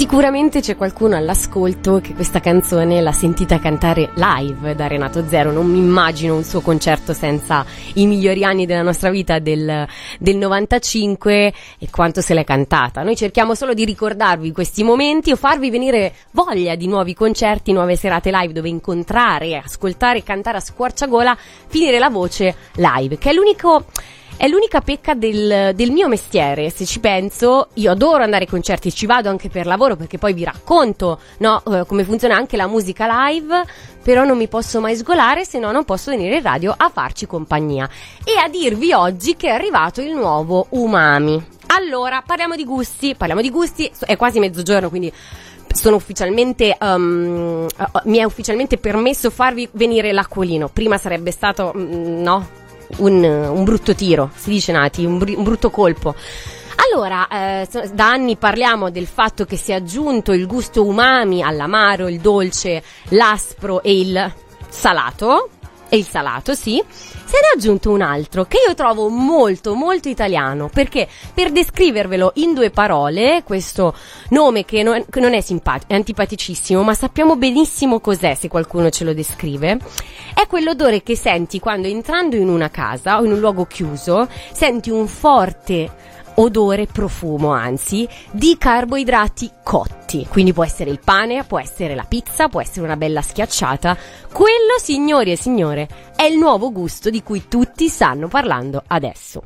Sicuramente c'è qualcuno all'ascolto che questa canzone l'ha sentita cantare live da Renato Zero. Non mi immagino un suo concerto senza i migliori anni della nostra vita del 95 e quanto se l'è cantata. Noi cerchiamo solo di ricordarvi questi momenti o farvi venire voglia di nuovi concerti, nuove serate live dove incontrare, ascoltare, cantare a squarciagola, finire la voce live, che è l'unica pecca del mio mestiere. Se ci penso, io adoro andare ai concerti, ci vado anche per lavoro perché poi vi racconto, no, come funziona anche la musica live, però non mi posso mai sgolare, se no non posso venire in radio a farci compagnia e a dirvi oggi che è arrivato il nuovo umami. Allora, parliamo di gusti, è quasi mezzogiorno, quindi sono ufficialmente mi è ufficialmente permesso farvi venire l'acquolino. Prima sarebbe stato un brutto tiro, si dice, Nati, un brutto colpo. Allora, da anni parliamo del fatto che si è aggiunto il gusto umami all'amaro, il dolce, l'aspro e il salato. Sì, se ne è aggiunto un altro che io trovo molto molto italiano, perché per descrivervelo in 2 parole, questo nome che non è simpatico, è antipaticissimo, ma sappiamo benissimo cos'è se qualcuno ce lo descrive, è quell'odore che senti quando, entrando in una casa o in un luogo chiuso, senti un forte odore, profumo anzi, di carboidrati cotti. Quindi può essere il pane, può essere la pizza, può essere una bella schiacciata. Quello, signori e signore, è il nuovo gusto di cui tutti stanno parlando adesso.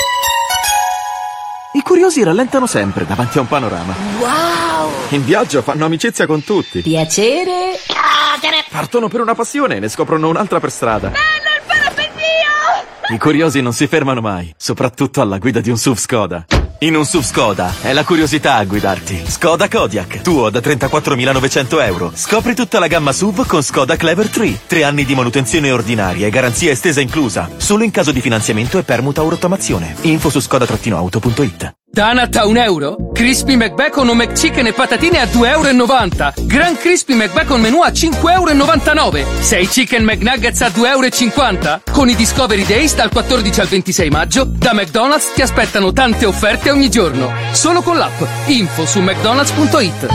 I curiosi rallentano sempre davanti a un panorama. Wow! In viaggio fanno amicizia con tutti. Piacere. Partono per una passione e ne scoprono un'altra per strada. Bello il parapendio! I curiosi non si fermano mai, soprattutto alla guida di un SUV Skoda. In un SUV Skoda è la curiosità a guidarti. Skoda Kodiaq, tuo da 34.900 euro. Scopri tutta la gamma SUV con Skoda Clever 3. 3 anni di manutenzione ordinaria e garanzia estesa inclusa. Solo in caso di finanziamento e permuta o rottamazione. Info su skoda-auto.it. Donut a €1? Crispy McBacon o McChicken e patatine a €2,90. Gran Crispy McBacon menù a €5,99. 6 Chicken McNuggets a €2,50. Con i Discovery Days dal 14 al 26 maggio, da McDonald's ti aspettano tante offerte ogni giorno. Solo con l'app. Info su mcdonalds.it.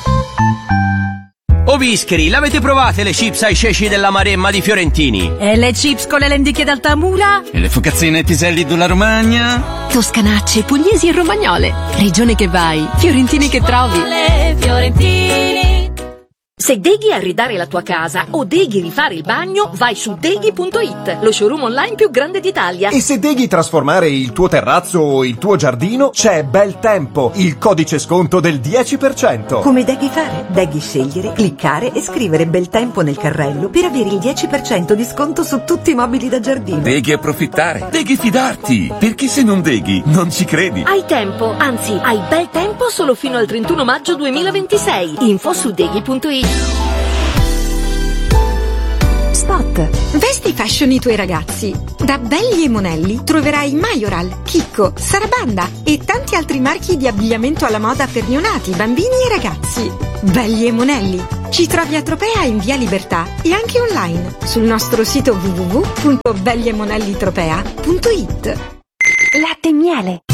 O Bischeri, l'avete provate le chips ai ceci della Maremma di Fiorentini? E le chips con le lenticchie d'Altamura? E le focazzine e piselli della Romagna? Toscanacce, pugliesi e romagnole. Regione che vai, fiorentini che trovi. Fiorentini. Se deghi arredare la tua casa o deghi rifare il bagno, vai su deghi.it, lo showroom online più grande d'Italia. E se deghi trasformare il tuo terrazzo o il tuo giardino, c'è Bel Tempo, il codice sconto del 10%. Come deghi fare? Deghi scegliere, cliccare e scrivere Bel Tempo nel carrello per avere il 10% di sconto su tutti i mobili da giardino. Deghi approfittare, deghi fidarti, perché se non deghi non ci credi. Hai tempo, anzi hai bel tempo solo fino al 31 maggio 2026. Info su deghi.it. Spot. Vesti fashion i tuoi ragazzi. Da Belli e Monelli troverai Majoral, Chicco, Sarabanda e tanti altri marchi di abbigliamento alla moda per neonati, bambini e ragazzi. Belli e Monelli. Ci trovi a Tropea in via Libertà e anche online sul nostro sito www.belliemonellitropea.it. Latte e miele.